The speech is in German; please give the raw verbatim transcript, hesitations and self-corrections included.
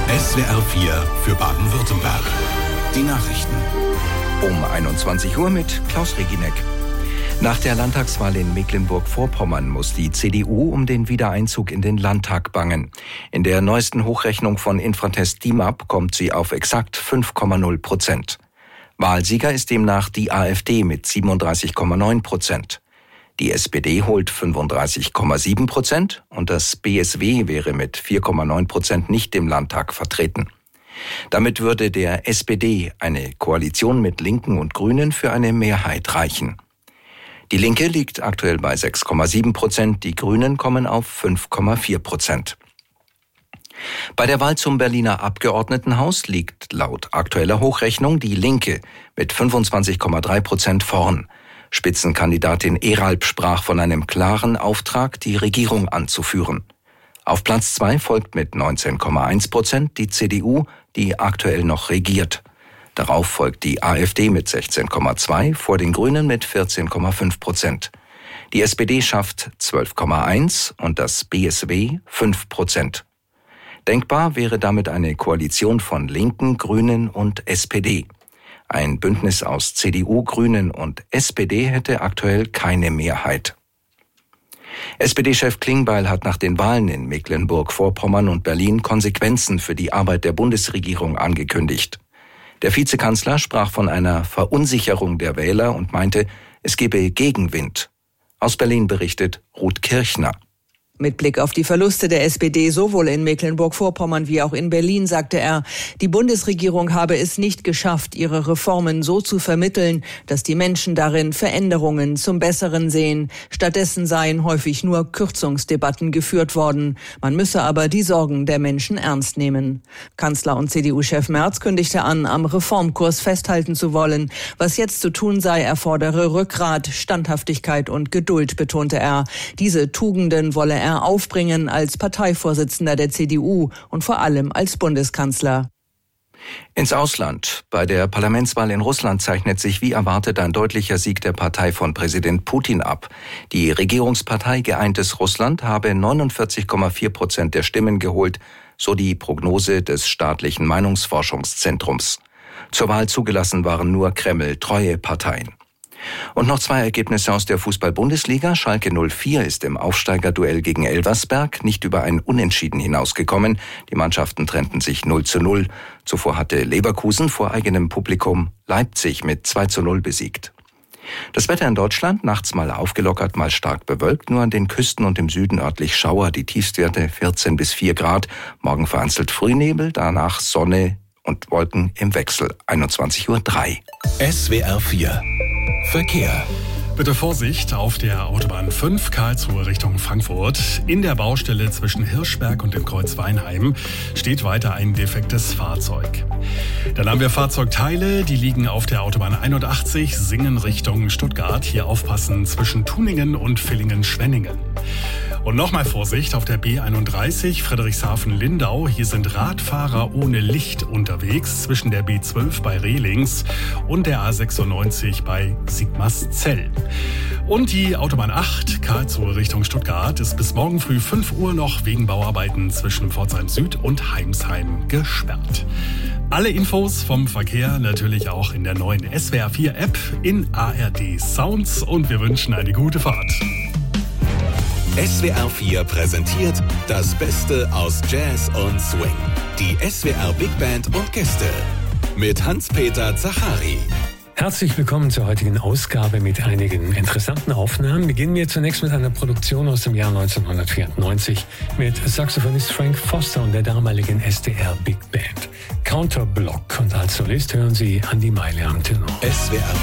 S W R vier für Baden-Württemberg. Die Nachrichten. Um einundzwanzig Uhr mit Klaus Regineck. Nach der Landtagswahl in Mecklenburg-Vorpommern muss die C D U um den Wiedereinzug in den Landtag bangen. In der neuesten Hochrechnung von Infratest D I M A P kommt sie auf exakt fünf Komma null Prozent. Wahlsieger ist demnach die AfD mit siebenunddreißig Komma neun Prozent. Die S P D holt fünfunddreißig Komma sieben Prozent und das B S W wäre mit vier Komma neun Prozent nicht im Landtag vertreten. Damit würde der S P D eine Koalition mit Linken und Grünen für eine Mehrheit reichen. Die Linke liegt aktuell bei sechs Komma sieben Prozent, die Grünen kommen auf fünf Komma vier Prozent. Bei der Wahl zum Berliner Abgeordnetenhaus liegt laut aktueller Hochrechnung die Linke mit fünfundzwanzig Komma drei Prozent vorn. Spitzenkandidatin Eralb sprach von einem klaren Auftrag, die Regierung anzuführen. Auf Platz zwei folgt mit neunzehn Komma eins Prozent die C D U, die aktuell noch regiert. Darauf folgt die AfD mit sechzehn Komma zwei, vor den Grünen mit vierzehn Komma fünf Prozent. Die S P D schafft zwölf Komma eins und das B S W fünf Prozent. Denkbar wäre damit eine Koalition von Linken, Grünen und S P D. Ein Bündnis aus C D U, Grünen und S P D hätte aktuell keine Mehrheit. S P D-Chef Klingbeil hat nach den Wahlen in Mecklenburg-Vorpommern und Berlin Konsequenzen für die Arbeit der Bundesregierung angekündigt. Der Vizekanzler sprach von einer Verunsicherung der Wähler und meinte, es gebe Gegenwind. Aus Berlin berichtet Ruth Kirchner. Mit Blick auf die Verluste der S P D sowohl in Mecklenburg-Vorpommern wie auch in Berlin sagte er, die Bundesregierung habe es nicht geschafft, ihre Reformen so zu vermitteln, dass die Menschen darin Veränderungen zum Besseren sehen. Stattdessen seien häufig nur Kürzungsdebatten geführt worden. Man müsse aber die Sorgen der Menschen ernst nehmen. Kanzler und C D U-Chef Merz kündigte an, am Reformkurs festhalten zu wollen. Was jetzt zu tun sei, erfordere Rückgrat, Standhaftigkeit und Geduld, betonte er. Diese Tugenden wolle er aufbringen als Parteivorsitzender der C D U und vor allem als Bundeskanzler. Ins Ausland. Bei der Parlamentswahl in Russland zeichnet sich wie erwartet ein deutlicher Sieg der Partei von Präsident Putin ab. Die Regierungspartei Geeintes Russland habe neunundvierzig Komma vier Prozent der Stimmen geholt, so die Prognose des staatlichen Meinungsforschungszentrums. Zur Wahl zugelassen waren nur Kreml-treue Parteien. Und noch zwei Ergebnisse aus der Fußball-Bundesliga. Schalke null vier ist im Aufsteigerduell gegen Elversberg nicht über ein Unentschieden hinausgekommen. Die Mannschaften trennten sich null zu null. Zuvor hatte Leverkusen vor eigenem Publikum Leipzig mit zwei zu null besiegt. Das Wetter in Deutschland, nachts mal aufgelockert, mal stark bewölkt, nur an den Küsten und im Süden örtlich Schauer, die Tiefstwerte vierzehn bis vier Grad. Morgen vereinzelt Frühnebel, danach Sonne und Wolken im Wechsel. einundzwanzig Uhr drei. S W R vier Verkehr. Bitte Vorsicht auf der Autobahn fünf Karlsruhe Richtung Frankfurt. In der Baustelle zwischen Hirschberg und dem Kreuz Weinheim steht weiter ein defektes Fahrzeug. Dann haben wir Fahrzeugteile, die liegen auf der Autobahn einundachtzig, Singen Richtung Stuttgart. Hier aufpassen zwischen Tuningen und Villingen-Schwenningen. Und nochmal Vorsicht auf der B einunddreißig Friedrichshafen-Lindau. Hier sind Radfahrer ohne Licht unterwegs zwischen der B zwölf bei Rehlings und der A sechsundneunzig bei Sigmaßzell. Und die Autobahn acht Karlsruhe Richtung Stuttgart ist bis morgen früh fünf Uhr noch wegen Bauarbeiten zwischen Pforzheim Süd und Heimsheim gesperrt. Alle Infos vom Verkehr natürlich auch in der neuen S W R vier App in A R D Sounds und wir wünschen eine gute Fahrt. S W R vier präsentiert das Beste aus Jazz und Swing. Die S W R Big Band und Gäste mit Hans-Peter Zachari. Herzlich willkommen zur heutigen Ausgabe mit einigen interessanten Aufnahmen. Beginnen wir zunächst mit einer Produktion aus dem Jahr neunzehnhundertvierundneunzig mit Saxophonist Frank Foster und der damaligen S D R Big Band. Counterblock und als Solist hören Sie Andi Meile am Tenor. S W R